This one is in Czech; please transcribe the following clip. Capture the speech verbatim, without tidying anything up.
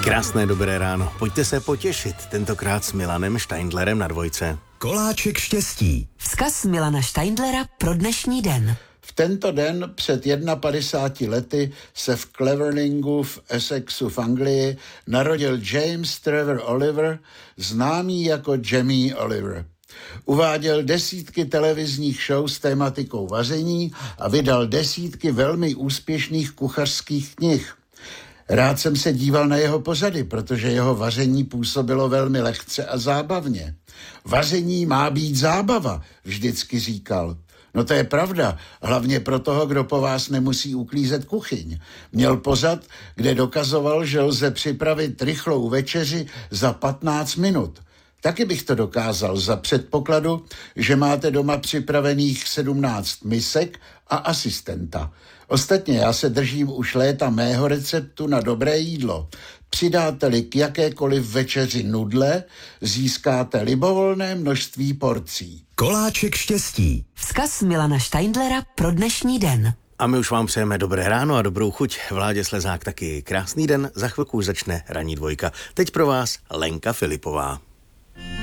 Krásné dobré ráno. Pojďte se potěšit, tentokrát s Milanem Steindlerem na dvojce. Koláček štěstí. Vzkaz Milana Steindlera pro dnešní den. V tento den před padesáti jedna lety se v Clevelingu v Essexu v Anglii narodil James Trevor Oliver, známý jako Jamie Oliver. Uváděl desítky televizních show s tématikou vaření a vydal desítky velmi úspěšných kuchařských knih. Rád jsem se díval na jeho pořady, protože jeho vaření působilo velmi lehce a zábavně. Vaření má být zábava, vždycky říkal. No to je pravda, hlavně pro toho, kdo po vás nemusí uklízet kuchyň. Měl pořad, kde dokazoval, že lze připravit rychlou večeři za patnáct minut. Taky bych to dokázal za předpokladu, že máte doma připravených sedmnáct misek a asistenta. Ostatně já se držím už léta mého receptu na dobré jídlo. Přidáte-li k jakékoliv večeři nudle, získáte libovolné množství porcí. Koláček štěstí. Vzkaz Milana Steindlera pro dnešní den. A my už vám přejeme dobré ráno a dobrou chuť. Vládě Slezák taky krásný den, za chvilku už začne ranní dvojka. Teď pro vás Lenka Filipová.